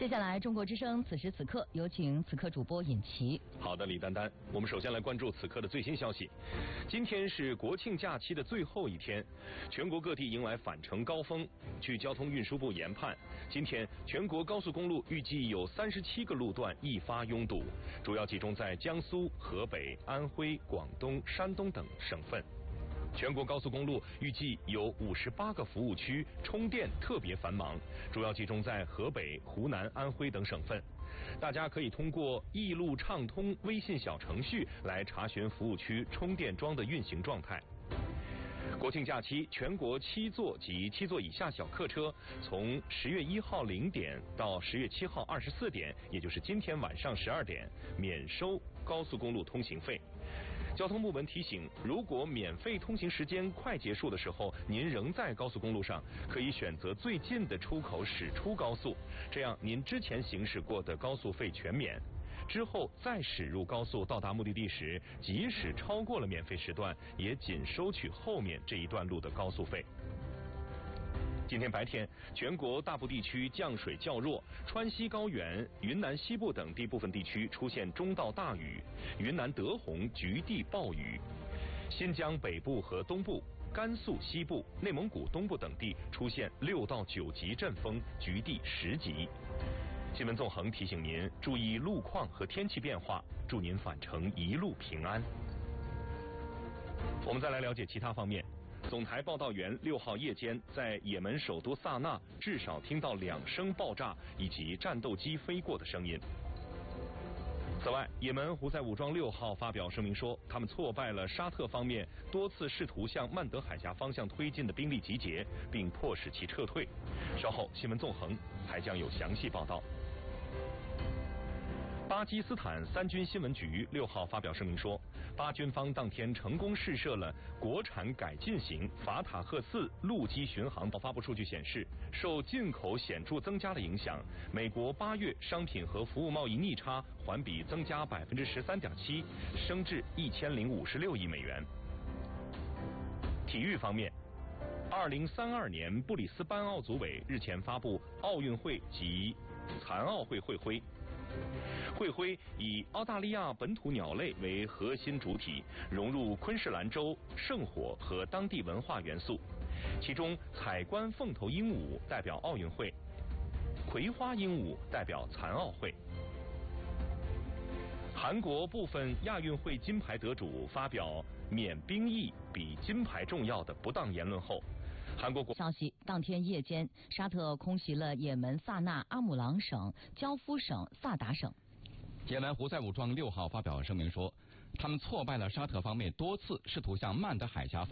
接下来，中国之声此时此刻有请此刻主播尹奇。 好的，李丹丹，我们首先来关注此刻的最新消息。今天是国庆假期的最后一天，全国各地迎来返程高峰。据交通运输部研判，今天全国高速公路预计有37个路段易发拥堵，主要集中在江苏、河北、安徽、广东、山东等省份。全国高速公路预计有58个服务区充电特别繁忙，主要集中在河北、湖南、安徽等省份。大家可以通过易路畅通微信小程序来查询服务区充电桩的运行状态。国庆假期，全国7座及7座以下小客车从10月1号0点到10月7号24点，也就是今天晚上12点，免收高速公路通行费。交通部门提醒，如果免费通行时间快结束的时候，您仍在高速公路上，可以选择最近的出口驶出高速，这样您之前行驶过的高速费全免。之后再驶入高速到达目的地时，即使超过了免费时段，也仅收取后面这一段路的高速费。今天白天，全国大部地区降水较弱，川西高原、云南西部等地部分地区出现中到大雨，云南德宏局地暴雨，新疆北部和东部、甘肃西部、内蒙古东部等地出现6到9级阵风，局地10级。新闻纵横提醒您注意路况和天气变化，祝您返程一路平安。我们再来了解其他方面。总台报道员6号夜间在也门首都萨那至少听到2声爆炸以及战斗机飞过的声音。此外，也门胡塞武装6号发表声明说，他们挫败了沙特方面多次试图向曼德海峡方向推进的兵力集结，并迫使其撤退。稍后新闻纵横还将有详细报道。巴基斯坦三军新闻局6号发表声明说，巴军方当天成功试射了国产改进型法塔赫4陆基巡航。发布数据显示，受进口显著增加的影响，美国8月商品和服务贸易逆差环比增加13.7%，升至1056亿美元。体育方面，2032年布里斯班奥组委日前发布奥运会及残奥会会徽。会徽以澳大利亚本土鸟类为核心主体，融入昆士兰州圣火和当地文化元素。其中，彩冠凤头鹦鹉代表奥运会，葵花鹦鹉代表残奥会。韩国部分亚运会金牌得主发表免兵役比金牌重要的不当言论后，韩国消息，当天夜间，沙特空袭了也门萨那、阿姆朗省、焦夫省、萨达省。 也门胡塞武装6号发表声明说，他们挫败了沙特方面多次试图向曼德海峡